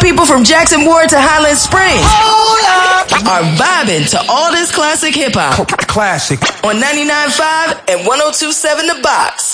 people from Jackson Ward to Highland Springs are vibing to all this classic hip hop. Classic. On 99.5 and 102.7 The Box.